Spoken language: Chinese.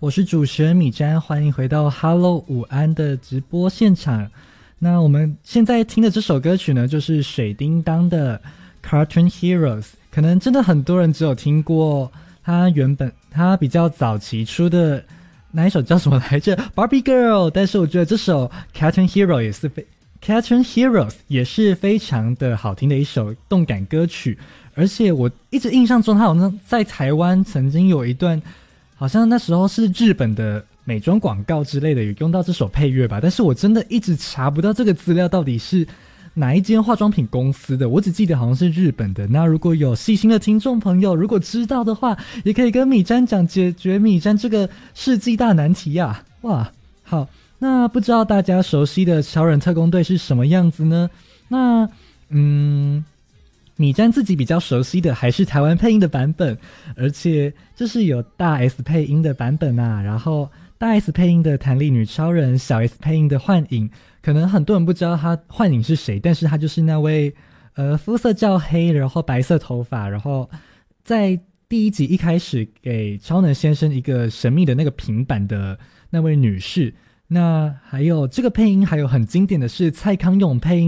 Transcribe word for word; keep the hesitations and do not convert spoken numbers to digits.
我是主持人米詹，欢迎回到 Hello 午安的直播现场。那我们现在听的这首歌曲呢，就是水叮当的 Cartoon Heroes。可能真的很多人只有听过他原本他比较早期出的那一首叫什么来着 Barbie Girl， 但是我觉得这首 Cartoon Hero 也是非 Cartoon Heroes 也是非常的好听的一首动感歌曲。而且我一直印象中他好像在台湾曾经有一段，好像那时候是日本的美妆广告之类的有用到这首配乐吧，但是我真的一直查不到这个资料到底是哪一间化妆品公司的，我只记得好像是日本的。那如果有细心的听众朋友如果知道的话，也可以跟米詹讲，解决米詹这个世纪大难题啊。哇，好，那不知道大家熟悉的超人特工队是什么样子呢？那嗯米詹自己比较熟悉的还是台湾配音的版本，而且这是有大 S 配音的版本啊，然后大 S 配音的弹力女超人，小 S 配音的幻影。可能很多人不知道他幻影是谁，但是他就是那位呃肤色较黑，然后白色头发，然后在第一集一开始给超能先生一个神秘的那个平板的那位女士。那还有这个配音还有很经典的是蔡康永配音